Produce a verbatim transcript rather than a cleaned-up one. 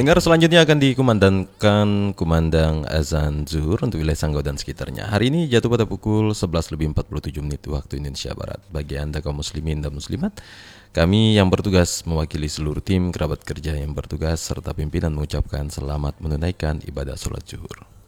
Pendengar, selanjutnya akan dikumandangkan kumandang azan zuhur untuk wilayah Sanggau dan sekitarnya. Hari ini jatuh pada pukul sebelas lebih empat puluh tujuh menit waktu Indonesia Barat. Bagi Anda kaum muslimin dan muslimat, kami yang bertugas mewakili seluruh tim kerabat kerja yang bertugas serta pimpinan mengucapkan selamat menunaikan ibadah sholat zuhur.